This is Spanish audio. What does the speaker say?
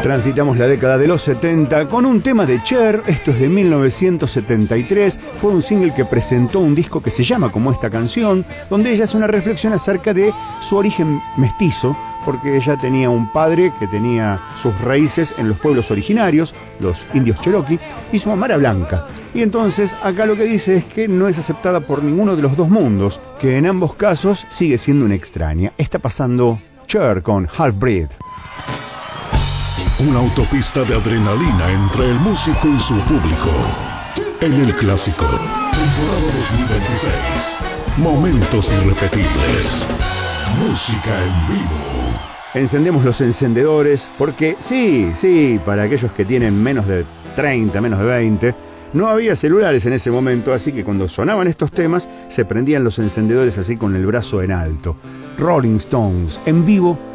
Transitamos la década de los 70 con un tema de Cher. Esto es de 1973. Fue un single que presentó un disco que se llama como esta canción, donde ella hace una reflexión acerca de su origen mestizo, porque ella tenía un padre que tenía sus raíces en los pueblos originarios, los indios Cherokee, y su mamá era blanca. Y entonces acá lo que dice es que no es aceptada por ninguno de los dos mundos, que en ambos casos sigue siendo una extraña. Está pasando Cher con Half Breed. Una autopista de adrenalina entre el músico y su público. En el clásico, temporada 2026. Momentos irrepetibles. Música en vivo. Encendemos los encendedores porque sí, para aquellos que tienen menos de 30, menos de 20, no había celulares en ese momento, así que cuando sonaban estos temas se prendían los encendedores así con el brazo en alto. Rolling Stones en vivo